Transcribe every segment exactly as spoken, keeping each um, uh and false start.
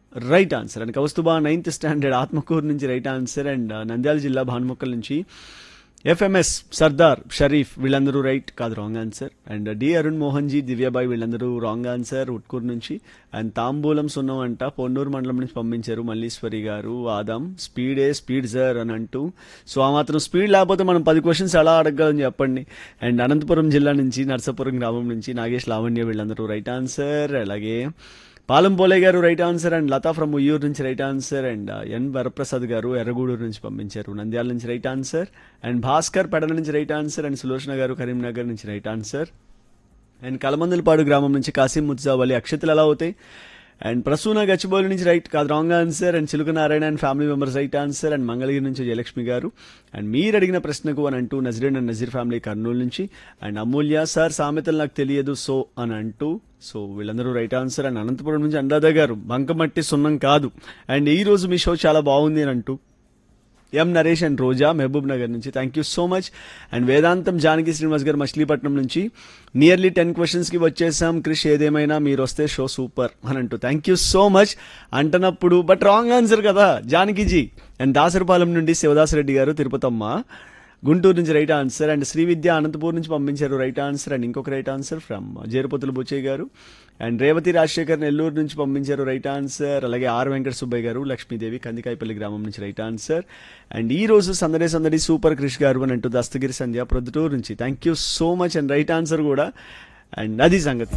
Right answer. And Kaustubha ninth standard Atmakur నుంచి right answer. And Nandyal జిల్లా భానుముక్కల్ నుంచి ఎఫ్ఎంఎస్ సర్దార్ షరీఫ్ వీళ్ళందరూ రైట్ కాదు, wrong answer. And D Arun Mohan G Divya Bai వీళ్ళందరూ రాంగ్ ఆన్సర్ ఉట్కూరు నుంచి. అండ్ తాంబూలం సున్నం అంట పొన్నూరు మండలం నుంచి పంపించారు మల్లీశ్వరి గారు. ఆదాం స్పీడే స్పీడ్ సార్ అని అంటూ. సో ఆ మాత్రం స్పీడ్ లేకపోతే మనం పది క్వశ్చన్స్ ఎలా అడగలని చెప్పండి. అండ్ అనంతపురం జిల్లా నుంచి నర్సాపురం గ్రామం నుంచి నాగేష్ లావణ్య వీళ్ళందరూ రైట్ ఆన్సర్. అలాగే పాలం పోలే గారు right answer. And Lata from Uyyuru నుంచి రైట్ ఆన్సర్. అండ్ ఎన్ వరప్రసాద్ గారు ఎర్రగూడూరు నుంచి పంపించారు నంద్యాల నుంచి రైట్ ఆన్సర్. అండ్ భాస్కర్ పెడల నుంచి రైట్ ఆన్సర్. అండ్ సులోచన గారు కరీంనగర్ నుంచి రైట్ ఆన్సర్. అండ్ కలమందలపాడు గ్రామం నుంచి కాసిం ముత్జావలి అక్షతలు ఎలా అవుతాయి. అండ్ ప్రసూన గచ్చిబౌలి నుంచి రైట్ కాదు, రాంగ్ ఆన్సర్. అండ్ చిలుక Narayana and family members right answer. And Mangalagiri నుంచి జయలక్ష్మి గారు. అండ్ మీరు అడిగిన ప్రశ్నకు అని అంటూ నజరీన్ అండ్ నజీర్ ఫ్యామిలీ కర్నూలు నుంచి. అండ్ అమూల్య సార్ సామెతలు నాకు తెలియదు సో అని అంటూ. సో వీళ్ళందరూ రైట్ ఆన్సర్. అండ్ అనంతపురం నుంచి అనురాధ గారు బంకమట్టి సున్నం కాదు. అండ్ ఈ రోజు మీ షో చాలా బాగుంది అని అంటూ ఎం నరేష్ అండ్ రోజా మహబూబ్ నగర్ నుంచి thank you so much. And వేదాంతం జానకి శ్రీనివాస్ గారు మచిలీపట్నం నుంచి నియర్లీ టెన్ క్వశ్చన్స్కి వచ్చేసాం క్రిష్ ఏదేమైనా మీరు వస్తే షో సూపర్ అని అంటూ థ్యాంక్ యూ సో మచ్ అంటున్నప్పుడు బట్ రాంగ్ ఆన్సర్ కదా జానకిజీ. అండ్ దాసరపాలెం నుండి శివదాసరెడ్డి గారు తిరుపతమ్మ గుంటూరు నుంచి రైట్ ఆన్సర్. అండ్ శ్రీ విద్య అనంతపూర్ నుంచి పంపించారు రైట్ ఆన్సర్. అండ్ ఇంకొక right answer from Jerupatula Buchaiah గారు. అండ్ రేవతి రాజశేఖర్ నెల్లూరు నుంచి పంపించారు రైట్ ఆన్సర్. అలాగే ఆర్ వెంకట సుబ్బయ్య గారు లక్ష్మీదేవి కందికాయపల్లి గ్రామం నుంచి రైట్ ఆన్సర్. అండ్ ఈ రోజు సందడి సందడి సూపర్ క్రిష్ గారు అని అంటూ దస్తగిరి సంధ్య ప్రొద్దుటూరు నుంచి thank you so much. And right answer కూడా. అండ్ అది సంగతి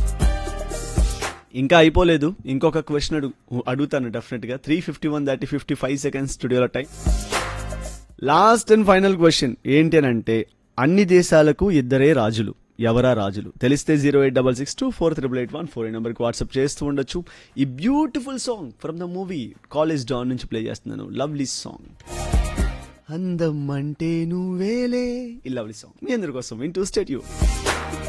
ఇంకా అయిపోలేదు, ఇంకొక క్వశ్చన్ అడుగు అడుగుతాను డెఫినెట్గా. త్రీ ఫిఫ్టీ వన్ దాటి ఫిఫ్టీ ఫైవ్ సెకండ్స్ స్టూడియోలో time. Last and final question ఏంటి అని అంటే అన్ని దేశాలకు ఇద్దరే రాజులు, ఎవరా రాజులు? తెలిస్తే zero eight double six two four triple eight one four ఈ నెంబర్కి వాట్సాప్ చేస్తూ ఉండొచ్చు. ఈ beautiful song from the movie college don నుంచి ప్లే చేస్తున్నాను. లవ్లీ సాంగ్ అందం అంటే నువ్వేలే, ఈ లవ్లీ సాంగ్ మీ అందరి కోసం వింటూ స్టేట్ యూ.